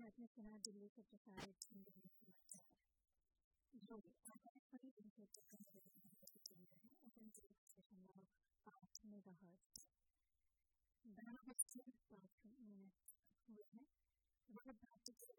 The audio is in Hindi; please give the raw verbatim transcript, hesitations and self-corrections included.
में आपने सुना दिल्ली से प्रसारित हिंदी में समाचार जो आकाशवाणी दिल्ली से केंद्र है एफएम दशमलव पाँच मेगाहर्ट्ज बारह बजकर पाँच मिनट हुए हैं। वह भारतीय